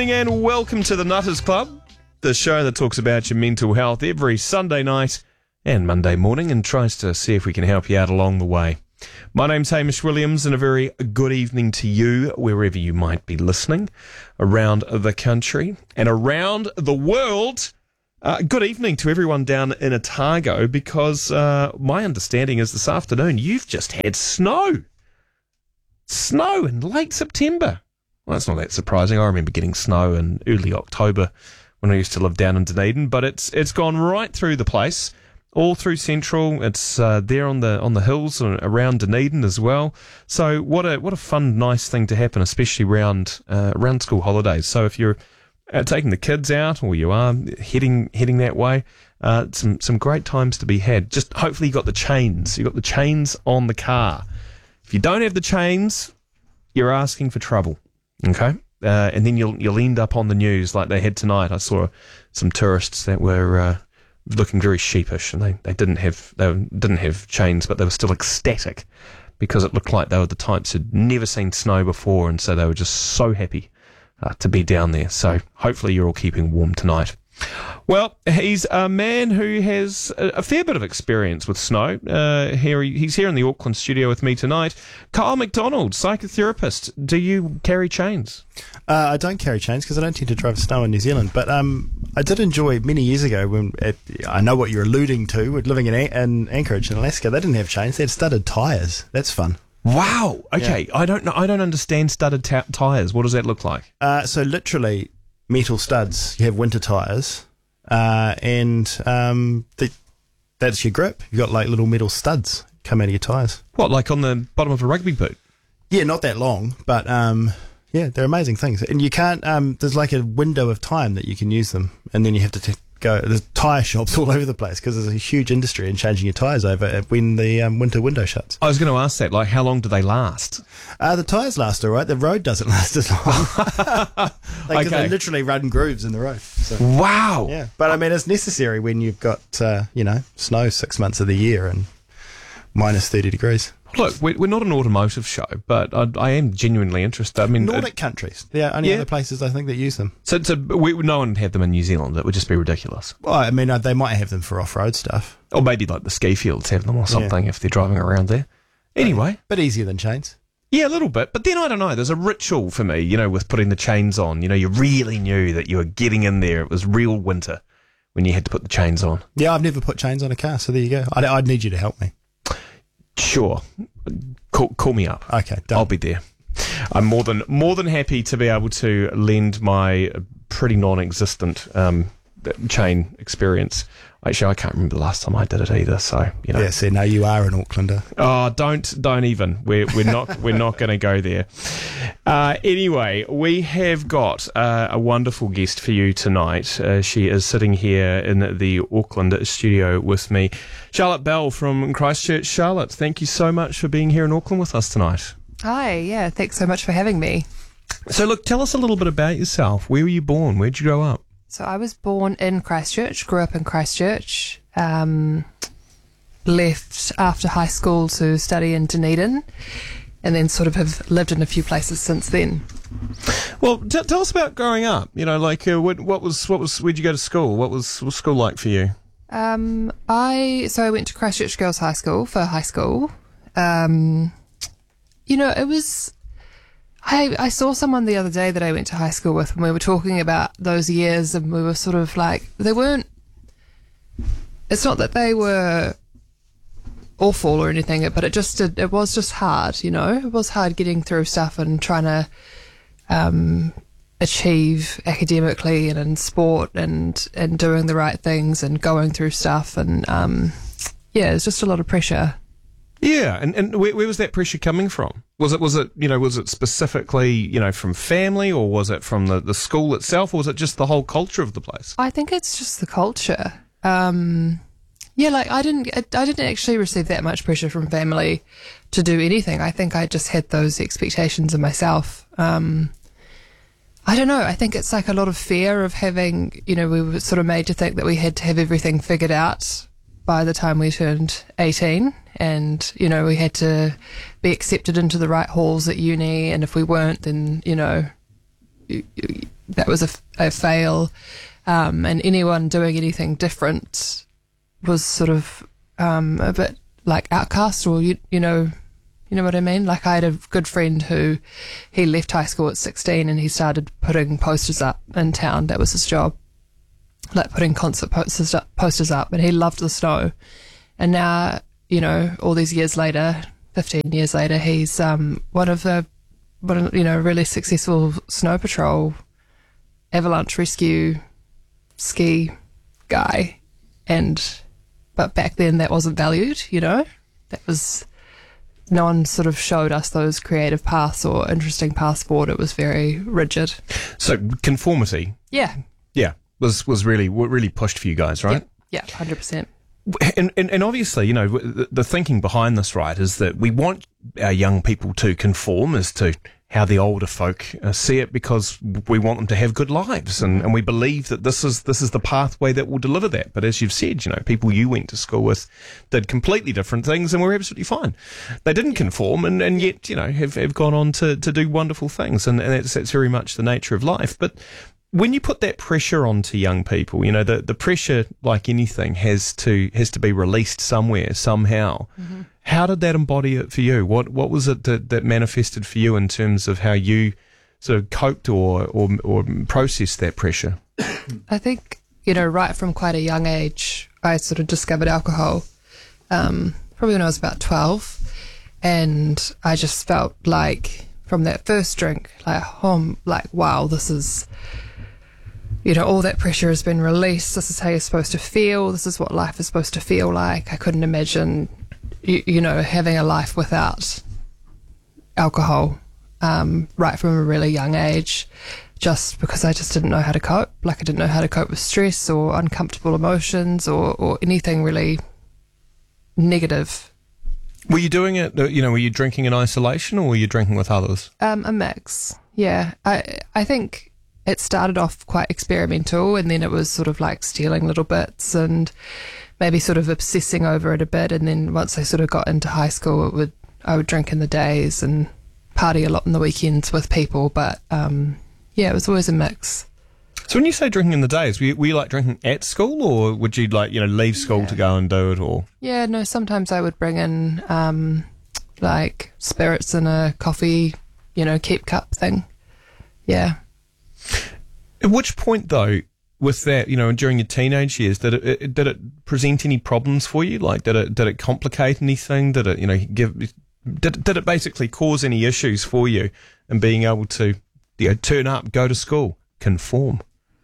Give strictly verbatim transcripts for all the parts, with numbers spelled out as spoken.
evening and welcome to the Nutters Club, the show that talks about your mental health every Sunday night and Monday morning and tries to see if we can help you out along the way. My name's Hamish Williams and a very good evening to you wherever you might be listening around the country and around the world. Uh, good evening to everyone down in Otago because uh, my understanding is this afternoon you've just had snow. Snow in late September. Well, that's not that surprising. I remember getting snow in early October when I used to live down in Dunedin, but it's it's gone right through the place, all through Central. It's uh, there on the on the hills and around Dunedin as well. So what a what a fun, nice thing to happen, especially around uh, around school holidays. So if you're uh, taking the kids out or you are heading heading that way, uh, some some great times to be had. Just hopefully you got the chains. You got the chains on the car. If you don't have the chains, you're asking for trouble, okay? Uh, and then you'll you'll end up on the news like they had tonight. I saw some tourists that were uh, looking very sheepish, and they, they didn't have they didn't have chains, but they were still ecstatic because it looked like they were the types who'd never seen snow before, and so they were just so happy uh, to be down there. So hopefully you're all keeping warm tonight. Well, he's a man who has a, a fair bit of experience with snow. Uh, here, he's here in the Auckland studio with me tonight. Kyle McDonald, psychotherapist. Do you carry chains? Uh, I don't carry chains because I don't tend to drive snow in New Zealand. But um, I did enjoy many years ago when at, I know what you're alluding to. With living in, in Anchorage in Alaska, they didn't have chains; they had studded tyres. That's fun. Wow. Okay, Yeah. I don't know. I don't understand studded ta- tyres. What does that look like? Uh, so literally. Metal studs. You have winter tyres, uh, and um, the, that's your grip. You've got like little metal studs come out of your tyres. What, like on the bottom of a rugby boot? Yeah, not that long, but um, yeah, they're amazing things. And you can't. Um, there's like a window of time that you can use them, and then you have to t- go. There's tyre shops all over the place because there's a huge industry in changing your tyres over when the um, winter window shuts. I was going to ask that. Like, how long do they last? Uh, the tyres last all right. The road doesn't last as long. Like, Okay. they literally run grooves in the road. So. Wow. Yeah, but I mean, it's necessary when you've got, uh, you know, snow six months of the year and minus thirty degrees. Look, we're, we're not an automotive show, but I, I am genuinely interested. I mean, Nordic uh, countries, they are only yeah. other places I think that use them. so, so we, no one would have them in New Zealand. It would just be ridiculous. Well, I mean, uh, they might have them for off-road stuff. Or maybe like the ski fields have them or something if they're driving around there. Anyway. But easier than chains. Yeah, a little bit. But then, I don't know, there's a ritual for me, you know, with putting the chains on. You know, you really knew that you were getting in there. It was real winter when you had to put the chains on. Yeah, I've never put chains on a car, so there you go. I'd, I'd need you to help me. Sure. Call, call me up. Okay, done. I'll be there. I'm more than more than happy to be able to lend my pretty non-existent um, chain experience. Actually, I can't remember the last time I did it either. So you know. Yeah, see, now you are an Aucklander. Oh, don't don't even. We're we're not we're not going to go there. Uh, anyway, we have got uh, a wonderful guest for you tonight. Uh, she is sitting here in the Auckland studio with me, Charlotte Bell from Christchurch. Charlotte, thank you so much for being here in Auckland with us tonight. Hi, yeah, thanks so much for having me. So, look, tell us a little bit about yourself. Where were you born? Where'd you grow up? So I was born in Christchurch, grew up in Christchurch, um, left after high school to study in Dunedin, and then sort of have lived in a few places since then. Well, t- tell us about growing up. You know, like uh, what, what was what was where'd you go to school? What was what was school like for you? Um, I so I went to Christchurch Girls High School for high school. Um, you know, it was. I, I saw someone the other day that I went to high school with, and we were talking about those years, and we were sort of like, they weren't, it's not that they were awful or anything, but it just, it, it was just hard, you know, it was hard getting through stuff and trying to um, achieve academically and in sport and, and doing the right things and going through stuff, and um, yeah, it's just a lot of pressure. Yeah, and, and where, where was that pressure coming from? Was it, was it, you know, was it specifically, you know, from family, or was it from the, the school itself, or was it just the whole culture of the place? I think it's just the culture. Um, yeah, like I didn't, I didn't actually receive that much pressure from family to do anything. I think I just had those expectations of myself. Um, I don't know. I think it's like a lot of fear of having, you know, we were sort of made to think that we had to have everything figured out by the time we turned eighteen, and you know we had to be accepted into the right halls at uni, and if we weren't, then you know that was a, a fail, um, and anyone doing anything different was sort of um, a bit like outcast, or you you know you know what I mean. Like I had a good friend who he left high school at sixteen and he started putting posters up in town. That was his job, like putting concert posters up, posters up, and he loved the snow. And now, you know, all these years later, fifteen years later, he's um, one of the one of, you know really successful snow patrol, avalanche rescue, ski guy, and but back then that wasn't valued. You know, that was. No one sort of showed us those creative paths or interesting paths forward. It was very rigid. So conformity, Yeah. yeah, was was really what really pushed for you guys, right? Yeah, one hundred percent. And, and and obviously, you know, the, the thinking behind this, right, is that we want our young people to conform as to how the older folk uh, see it, because we want them to have good lives, and, and we believe that this is this is the pathway that will deliver that. But as you've said, you know, people you went to school with did completely different things and were absolutely fine. They didn't conform, and, and yet, you know, have, have gone on to, to do wonderful things, and, and that's, that's very much the nature of life. But when you put that pressure onto young people, you know, the, the pressure, like anything, has to has to be released somewhere, somehow. Mm-hmm. How did that embody it for you? What what was it that, that manifested for you in terms of how you sort of coped or, or, or processed that pressure? I think, you know, right from quite a young age, I sort of discovered alcohol, um, probably when I was about twelve. And I just felt like from that first drink, like, oh, like, wow, this is... You know, all that pressure has been released. This is how you're supposed to feel. This is what life is supposed to feel like. I couldn't imagine, you, you know, having a life without alcohol um, right from a really young age, just because I just didn't know how to cope. Like I didn't know how to cope with stress or uncomfortable emotions or, or anything really negative. Were you doing it, you know, were you drinking in isolation or were you drinking with others? Um, a mix, yeah. I I think... It started off quite experimental, and then it was sort of like stealing little bits and maybe sort of obsessing over it a bit. And then once I sort of got into high school, it would I would drink in the days and party a lot on the weekends with people. But um, yeah, it was always a mix. So when you say drinking in the days, were you, were you like drinking at school, or would you like, you know, leave school yeah. to go and do it? Or yeah, no, sometimes I would bring in um, like spirits in a coffee, you know, keep cup thing. Yeah. At which point, though, with that, you know, during your teenage years, did it, it did it present any problems for you? Like, did it did it complicate anything? Did it, you know, give did did it basically cause any issues for you in being able to, you know, turn up, go to school, conform?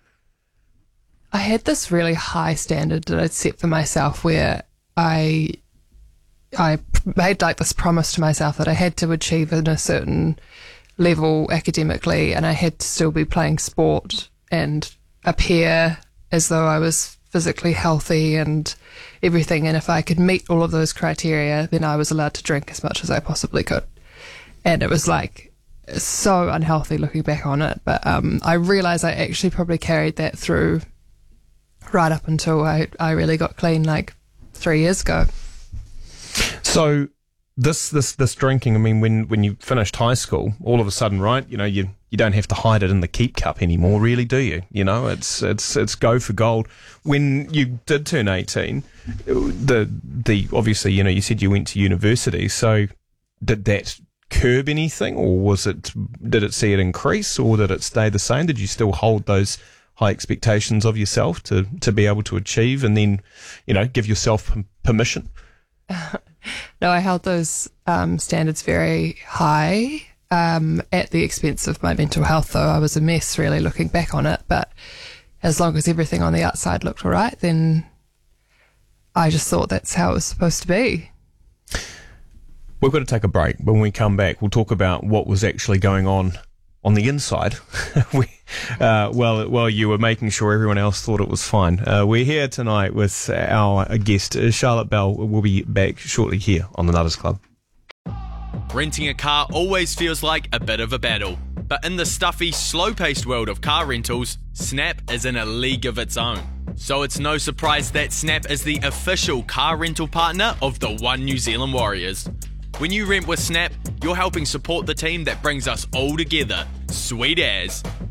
I had this really high standard that I'd set for myself, where I I made like this promise to myself that I had to achieve in a certain level academically, and I had to still be playing sport and appear as though I was physically healthy and everything. And if I could meet all of those criteria, then I was allowed to drink as much as I possibly could. And it was like so unhealthy looking back on it. But um, I realised I actually probably carried that through right up until I, I really got clean like three years ago. So This this this drinking, I mean, when, when you finished high school, all of a sudden, right, you know, you, you don't have to hide it in the keep cup anymore, really, do you? You know, it's it's it's go for gold. When you did turn eighteen, the the obviously, you know, you said you went to university, so did that curb anything, or was it did it see it increase, or did it stay the same? Did you still hold those high expectations of yourself to, to be able to achieve, and then, you know, give yourself permission? No, I held those um, standards very high um, at the expense of my mental health, though. I was a mess, really, looking back on it. But as long as everything on the outside looked all right, then I just thought that's how it was supposed to be. We've got to take a break. When we come back, we'll talk about what was actually going on on the inside. we, uh, well, well, you were making sure everyone else thought it was fine. Uh, we're here tonight with our guest, Charlotte Bell. We'll be back shortly here on the Nutters Club. Renting a car always feels like a bit of a battle. But in the stuffy, slow-paced world of car rentals, Snap is in a league of its own. So it's no surprise that Snap is the official car rental partner of the One New Zealand Warriors. When you rent with Snap, you're helping support the team that brings us all together. Sweet as.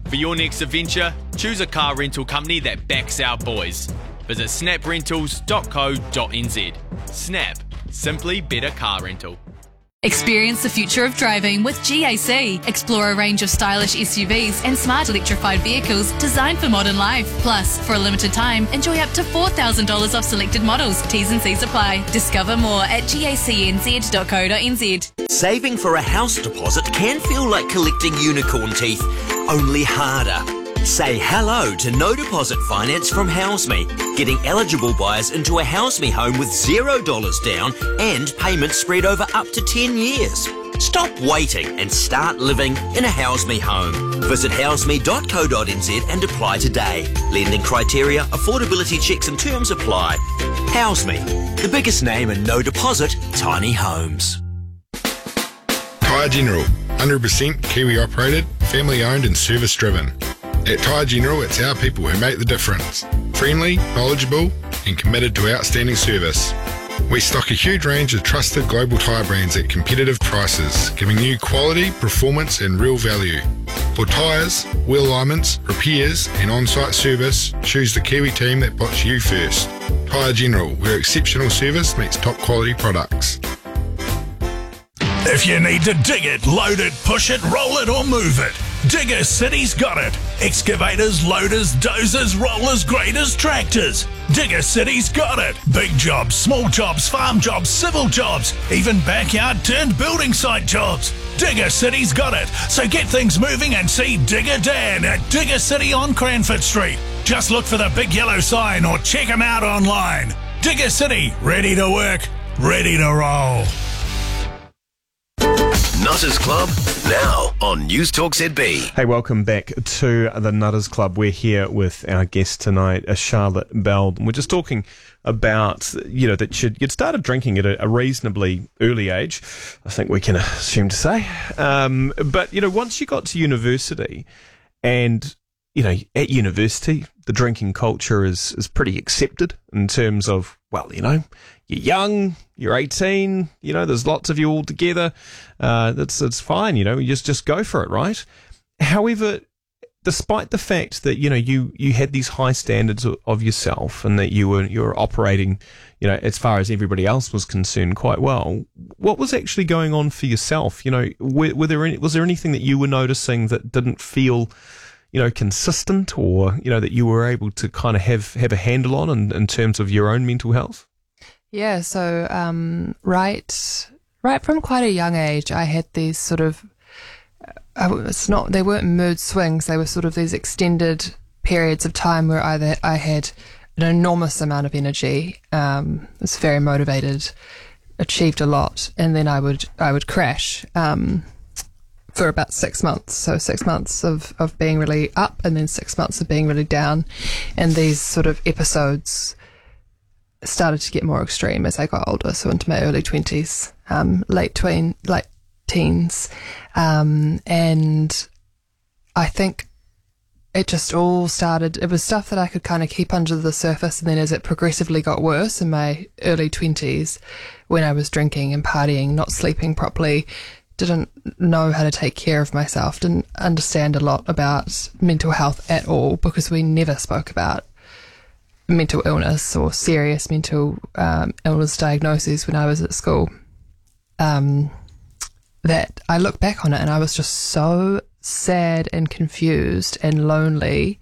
For your next adventure, choose a car rental company that backs our boys. Visit snap rentals dot co dot n z. Snap, simply better car rental. Experience the future of driving with G A C. Explore a range of stylish S U Vs and smart electrified vehicles designed for modern life. Plus, for a limited time, enjoy up to four thousand dollars off selected models. T's and C's apply. Discover more at gacn z dot co dot n z. Saving for a house deposit can feel like collecting unicorn teeth, only harder. Say hello to no deposit finance from HouseMe, getting eligible buyers into a HouseMe home with zero dollars down and payments spread over up to ten years. Stop waiting and start living in a HouseMe home. Visit houseme dot co dot n z and apply today. Lending criteria, affordability checks and terms apply. HouseMe, the biggest name in no deposit tiny homes. Tyre General, one hundred percent Kiwi operated, family owned and service driven. At Tyre General, it's our people who make the difference. Friendly, knowledgeable and committed to outstanding service. We stock a huge range of trusted global tyre brands at competitive prices, giving you quality, performance and real value. For tyres, wheel alignments, repairs and on-site service, choose the Kiwi team that puts you first. Tyre General, where exceptional service meets top quality products. If you need to dig it, load it, push it, roll it or move it, Digger City's got it. Excavators, loaders, dozers, rollers, graders, tractors. Digger City's got it. Big jobs, small jobs, farm jobs, civil jobs, even backyard turned building site jobs. Digger City's got it. So get things moving and see Digger Dan at Digger City on Cranford Street. Just look for the big yellow sign or check him out online. Digger City, ready to work, ready to roll. Nutters Club, now on News Talk Z B. Hey, welcome back to the Nutters Club. We're here with our guest tonight, uh, Charlotte Bell. We're just talking about, you know, that you'd, you'd started drinking at a, a reasonably early age, I think we can assume to say. Um, but, you know, once you got to university and, you know, at university, the drinking culture is, is pretty accepted in terms of, well, you know, you're young, you're eighteen, you know, there's lots of you all together. Uh, that's, it's fine, you know, you just, just go for it, right? However, despite the fact that, you know, you, you had these high standards of, of yourself and that you were, you were operating, you know, as far as everybody else was concerned quite well, what was actually going on for yourself? You know, were, were there any, was there anything that you were noticing that didn't feel, you know, consistent, or, you know, that you were able to kind of have, have a handle on in, in terms of your own mental health? Yeah, so um, right, right from quite a young age, I had these sort of, uh, it's not, they weren't mood swings. They were sort of these extended periods of time where either I had an enormous amount of energy, um, was very motivated, achieved a lot, and then I would I would crash um, for about six months. So six months of of being really up, and then six months of being really down, and these sort of episodes started to get more extreme as I got older, so into my early twenties, um, late tween, late teens, um, and I think it just all started. It was stuff that I could kind of keep under the surface, and then as it progressively got worse in my early twenties, when I was drinking and partying, not sleeping properly, didn't know how to take care of myself, didn't understand a lot about mental health at all, because we never spoke about mental illness or serious mental um, illness diagnoses when I was at school. Um, that I look back on it and I was just so sad and confused and lonely,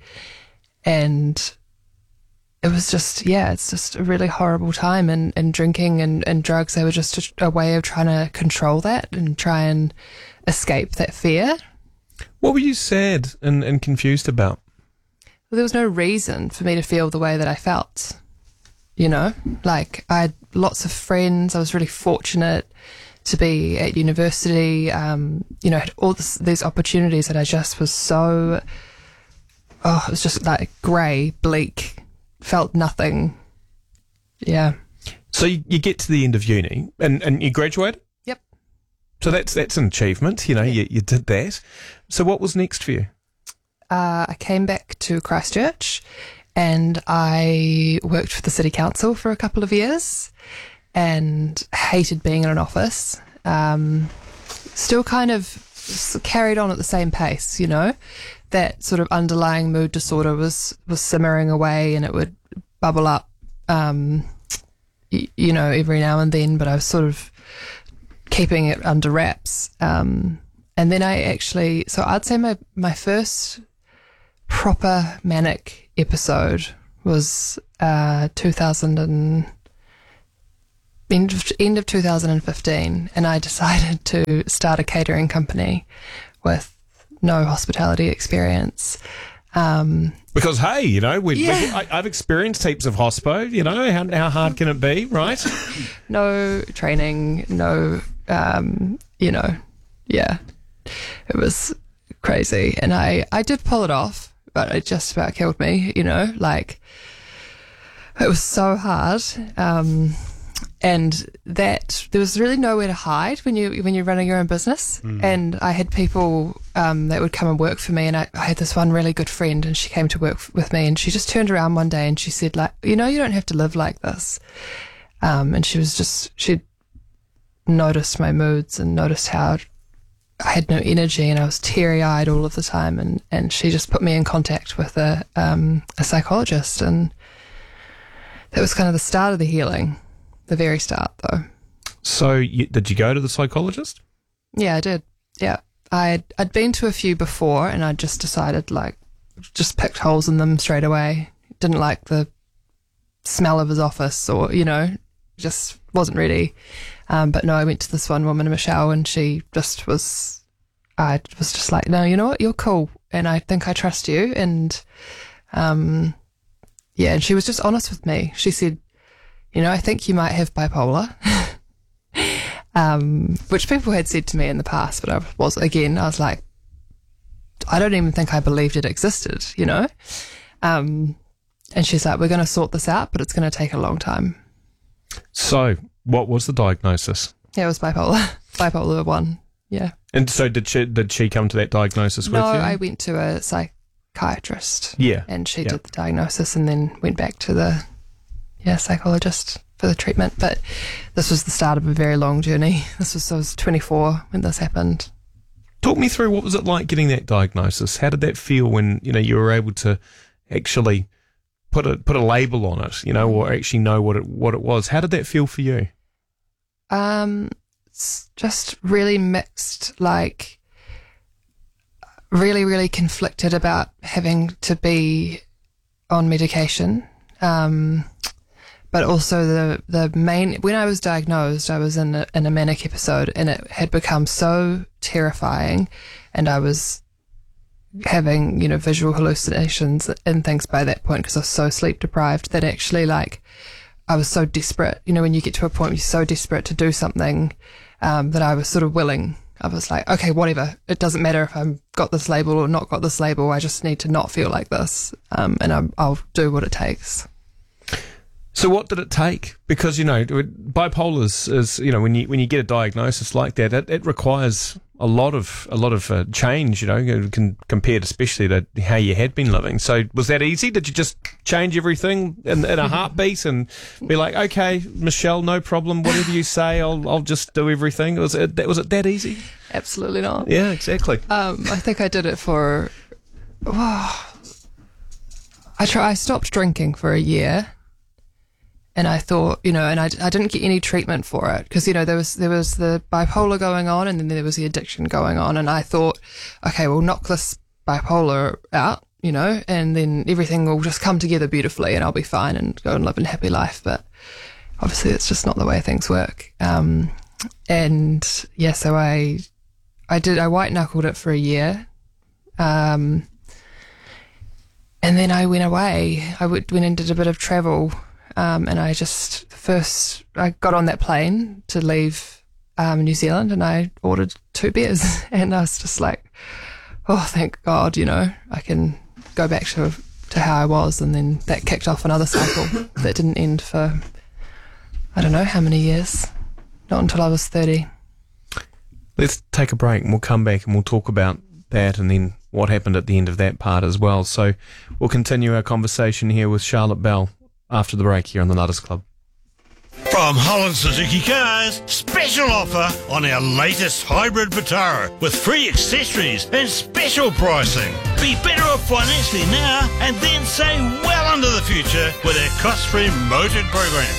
and it was just, yeah, it's just a really horrible time, and, and drinking and, and drugs, they were just a, a way of trying to control that and try and escape that fear. What were you sad and, and confused about? There was no reason for me to feel the way that I felt, you know, like I had lots of friends. I was really fortunate to be at university, um, you know, had all this, these opportunities that I just was so, oh, it was just like grey, bleak, felt nothing. Yeah. So you, you get to the end of uni and, and you graduated? Yep. So that's, that's an achievement, you know, you, you did that. So what was next for you? Uh, I came back to Christchurch and I worked for the city council for a couple of years and hated being in an office. Um, still kind of carried on at the same pace, you know. that sort of underlying mood disorder was, was simmering away, and it would bubble up, um, y- you know, every now and then, but I was sort of keeping it under wraps. Um, and then I actually, so I'd say my, my first proper manic episode was uh, two thousand and end of, end of two thousand fifteen, and I decided to start a catering company with no hospitality experience. Um, because hey, you know, we, Yeah. we, I, I've experienced heaps of hospo. You know, how, how hard can it be, right? no training, no, um, you know, yeah, it was crazy, and I I did pull it off. But it just about killed me, you know, like it was so hard. Um, and that there was really nowhere to hide when you, when you're running your own business. Mm. And I had people, um, that would come and work for me. And I, I had this one really good friend, and she came to work f- with me, and she just turned around one day and she said, like, you know, you don't have to live like this. Um, and she was just, she'd noticed my moods and noticed how I had no energy, and I was teary-eyed all of the time, and, and she just put me in contact with a um, a psychologist, and that was kind of the start of the healing, the very start, though. So, you, did you go to the psychologist? Yeah, I did. Yeah, I'd I'd been to a few before, and I just decided, like, just picked holes in them straight away. Didn't like the smell of his office, or, you know, just wasn't ready. Um, but no, I went to this one woman, Michelle, and she just was, I was just like, no, you know what, you're cool, and I think I trust you. And, um, yeah, and she was just honest with me. She said, you know, I think you might have bipolar, um, which people had said to me in the past, but I was, again, I was like, I don't even think I believed it existed, you know? Um, and she's like, we're going to sort this out, but it's going to take a long time. So, what was the diagnosis? Yeah, it was bipolar, bipolar one. Yeah. And so, did she did she come to that diagnosis No, with you? I went to a psychiatrist. Yeah. And she Yeah. did the diagnosis, and then went back to the yeah psychologist for the treatment. But this was the start of a very long journey. This was I was twenty-four when this happened. Talk me through, what was it like getting that diagnosis? How did that feel when, you know, you were able to actually put a put a label on it, you know, or actually know what it what it was? How did that feel for you? Um, it's just really mixed, like really, really conflicted about having to be on medication. Um, but also the, the main, when I was diagnosed, I was in a, in a manic episode, and it had become so terrifying, and I was having, you know, visual hallucinations and things by that point, because I was so sleep deprived, that actually, like, I was so desperate, you know, when you get to a point where you're so desperate to do something, um, that I was sort of willing. I was like, okay, whatever. It doesn't matter if I've got this label or not got this label. I just need to not feel like this. Um, and I'm, I'll do what it takes. So what did it take? Because, you know, bipolar is, is you know, when you when you get a diagnosis like that, it, it requires a lot of a lot of uh, change, you know, can, compared especially to how you had been living. So was that easy? Did you just change everything in, in a heartbeat and be like, okay, Michelle, no problem, whatever you say, I'll I'll just do everything? Was it that was it that easy? Absolutely not. Yeah, exactly. Um, I think I did it for. Oh, I try. I stopped drinking for a year. And I thought, you know, and I, I didn't get any treatment for it, because, you know, there was there was the bipolar going on, and then there was the addiction going on. And I thought, okay, we'll knock this bipolar out, you know, and then everything will just come together beautifully, and I'll be fine and go and live a happy life. But obviously it's just not the way things work. Um, and yeah, so I, I did, I white knuckled it for a year. Um, and then I went away. I went, went and did a bit of travel. Um, and I just, first, I got on that plane to leave um, New Zealand, and I ordered two beers, and I was just like, oh, thank God, you know, I can go back to, to how I was. And then that kicked off another cycle that didn't end for, I don't know how many years, not until I was thirty. Let's take a break, and we'll come back and we'll talk about that, and then what happened at the end of that part as well. So we'll continue our conversation here with Charlotte Bell after the break here on the Nutters Club. From Holland Suzuki Cars, special offer on our latest hybrid Vitara with free accessories and special pricing. Be better off financially now and then save well into the future with our cost-free motored program.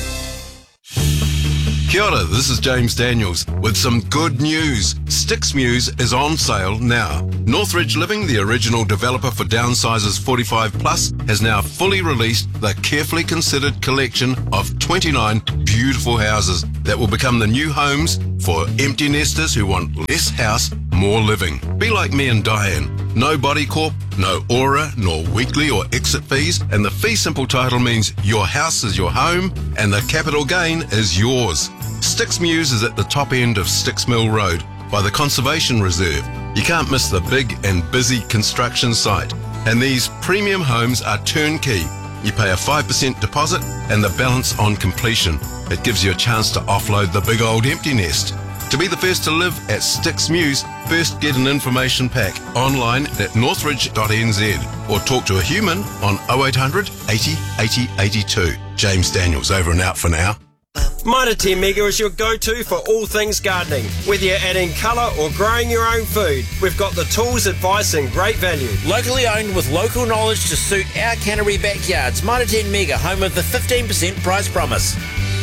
Kia ora, this is James Daniels with some good news. Stix Muse is on sale now. Northridge Living, the original developer for downsizers forty-five plus, has now fully released the carefully considered collection of twenty-nine beautiful houses that will become the new homes for empty nesters who want less house, more living. Be like me and Diane. No body corp, no aura, nor weekly or exit fees, and the fee simple title means your house is your home and the capital gain is yours. Stix Muse is at the top end of Stix Mill Road by the Conservation Reserve. You can't miss the big and busy construction site. And these premium homes are turnkey. You pay a five percent deposit and the balance on completion. It gives you a chance to offload the big old empty nest. To be the first to live at Stix Muse, first get an information pack online at northridge dot n z or talk to a human on oh eight hundred, eighty, eighty, eighty-two. James Daniels, over and out for now. Mitre ten Mega is your go-to for all things gardening. Whether you're adding colour or growing your own food, we've got the tools, advice and great value. Locally owned with local knowledge to suit our cannery backyards. Mitre ten Mega, home of the fifteen percent price promise.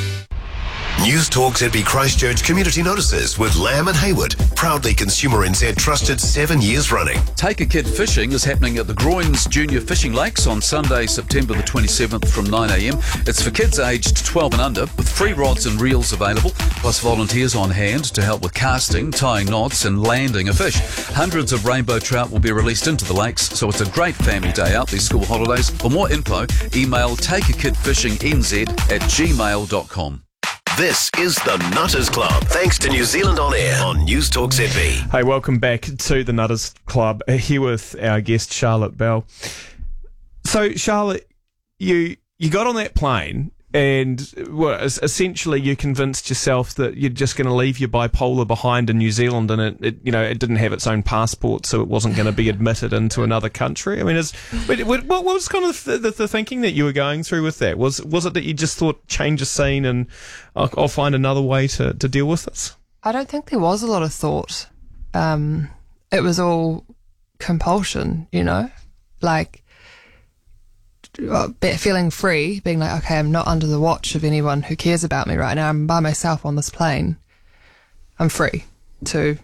News Talk Z B Christchurch Community Notices with Lamb and Hayward. Proudly Consumer N Z trusted seven years running. Take a Kid Fishing is happening at the Groins Junior Fishing Lakes on Sunday, September the twenty-seventh from nine a m. It's for kids aged twelve and under with free rods and reels available, plus volunteers on hand to help with casting, tying knots and landing a fish. Hundreds of rainbow trout will be released into the lakes, so it's a great family day out these school holidays. For more info, email takeakidfishingnz at gmail dot com. This is the Nutters Club, thanks to New Zealand On Air on News Talk Z B. Hey, welcome back to the Nutters Club, here with our guest Charlotte Bell. So, Charlotte, you you got on that plane and well, essentially you convinced yourself that you're just going to leave your bipolar behind in New Zealand, and it, it you know it didn't have its own passport, so it wasn't going to be admitted into another country. I mean, is, what, what was kind of the, the, the thinking that you were going through with that? Was was it that you just thought change a scene and I'll, I'll find another way to, to deal with this? I don't think there was a lot of thought. Um, it was all compulsion, you know, like feeling free, being like, okay, I'm not under the watch of anyone who cares about me right now. I'm by myself on this plane. I'm free to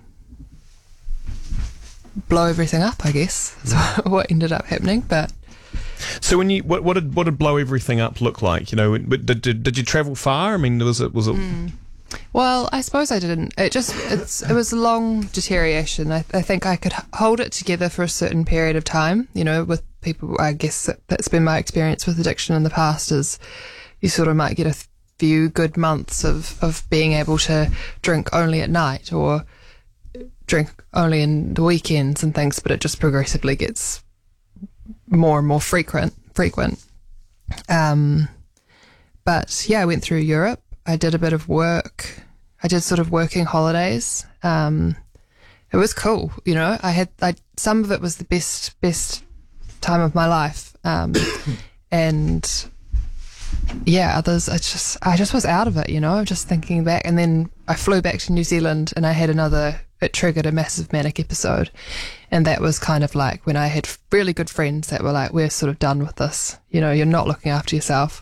blow everything up, I guess. That's what ended up happening. But so when you what, what did what did blow everything up look like? You know, did did, did you travel far? I mean, was it was it? Mm. Well, I suppose I didn't. It just it's it was a long deterioration. I, I think I could hold it together for a certain period of time. You know, with people, I guess that, that's been my experience with addiction in the past. Is you sort of might get a few good months of of being able to drink only at night or drink only in the weekends and things, but it just progressively gets more and more frequent. Frequent. Um, but yeah, I went through Europe. I did a bit of work. I did sort of working holidays. Um, it was cool, you know. I had I, some of it was the best best time of my life, um, and yeah, others I just I just was out of it, you know. Just thinking back, and then I flew back to New Zealand, and I had another. It triggered a massive manic episode, and that was kind of like when I had really good friends that were like, "We're sort of done with this, you know. You're not looking after yourself.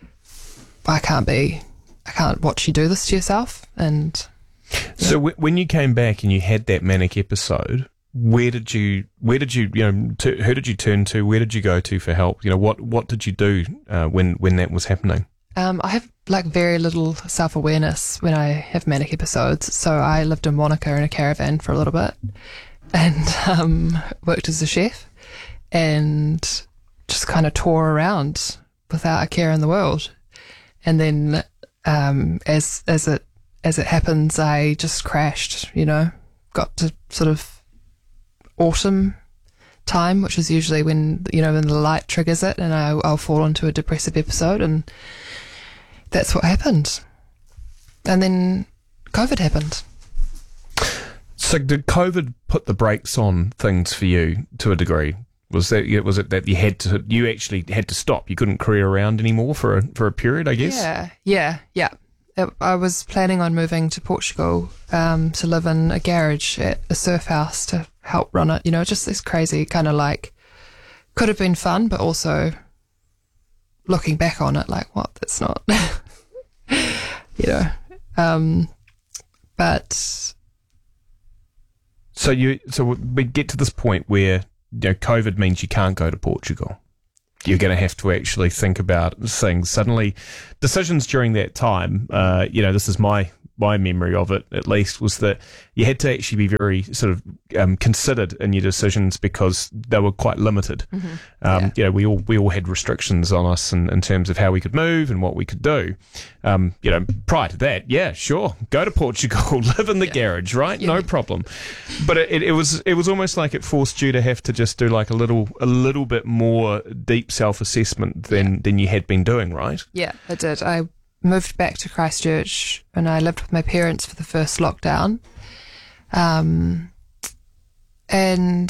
I can't be." I can't watch you do this to yourself. And so w- when you came back and you had that manic episode, where did you, where did you, you know, to, who did you turn to? Where did you go to for help? You know, what, what did you do uh, when, when that was happening? Um, I have like very little self-awareness when I have manic episodes. So I lived in Wanaka in a caravan for a little bit and um, worked as a chef and just kind of tore around without a care in the world. And then Um, as as it as it happens, I just crashed. You know, got to sort of autumn time, which is usually when you know when the light triggers it, and I, I'll fall into a depressive episode, and that's what happened. And then COVID happened. So did COVID put the brakes on things for you to a degree? Was that was it that you had to you actually had to stop? You couldn't career around anymore for a, for a period, I guess. Yeah, yeah, yeah. it, I was planning on moving to Portugal um, to live in a garage at a surf house to help run it. You know, just this crazy kind of like, could have been fun, but also looking back on it, like, what? That's not, you know. Um, but so you, so we get to this point where, you know, COVID means you can't go to Portugal. You're going to have to actually think about things. Suddenly, decisions during that time, uh, you know, this is my my memory of it, at least, was that you had to actually be very sort of um, considered in your decisions because they were quite limited. Mm-hmm. Um, Yeah. You know, we all we all had restrictions on us in, in terms of how we could move and what we could do. Um, you know, prior to that, yeah, sure, go to Portugal, live in the garage, right? No problem. But it, it, it was it was almost like it forced you to have to just do like a little a little bit more deep self assessment than than you had been doing, right? yeah, I did. I moved back to Christchurch and I lived with my parents for the first lockdown. Um, and